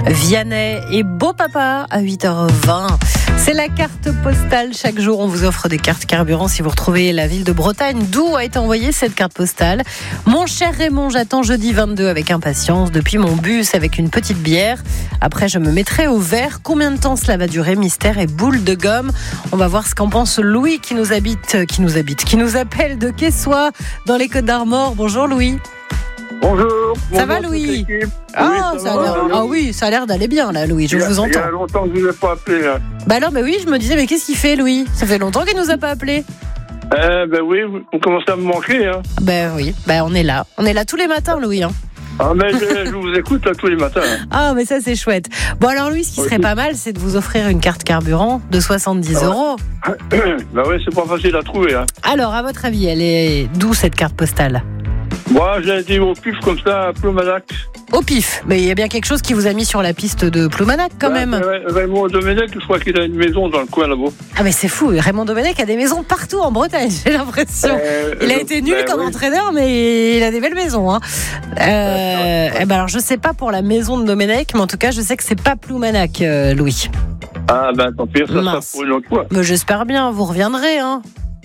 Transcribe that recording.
Vianney et Beau Papa à 8h20. C'est la carte postale. Chaque jour, on vous offre des cartes carburant si vous retrouvez la ville de Bretagne. D'où a été envoyée cette carte postale? Mon cher Raymond, j'attends jeudi 22 avec impatience. Depuis mon bus avec une petite bière. Après, je me mettrai au vert. Combien de temps cela va durer? Mystère et boule de gomme. On va voir ce qu'en pense Louis qui nous appelle de Quessoy dans les Côtes-d'Armor. Bonjour Louis. Bonjour. Ça va Louis? Ça a l'air d'aller bien là Louis, je vous entends. Il y a longtemps que je ne vous ai pas appelé là. Bah alors, oui, je me disais, mais qu'est-ce qu'il fait Louis? Ça fait longtemps qu'il nous a pas appelé. Oui, vous commencez à me manquer. Hein. Oui, on est là. On est là tous les matins Louis. Hein. Ah mais je vous écoute tous les matins. Ah mais ça c'est chouette. Bon alors Louis, ce qui serait pas mal, c'est de vous offrir une carte carburant de 70 €. C'est pas facile à trouver. Hein. Alors à votre avis, elle est d'où cette carte postale? Moi j'ai dit au pif comme ça, à Ploumanac. Au pif, mais il y a bien quelque chose qui vous a mis sur la piste de Ploumanac quand même. Raymond Domenech, je crois qu'il a une maison dans le coin là-bas. Ah mais c'est fou, Raymond Domenech a des maisons partout en Bretagne, j'ai l'impression. Il a été nul comme entraîneur, mais il a des belles maisons. Hein. Alors je sais pas pour la maison de Domenech, mais en tout cas je sais que c'est pas Ploumanac, Louis. Ah tant pis, ça sera pour une autre fois. Mais j'espère bien, vous reviendrez. Hein.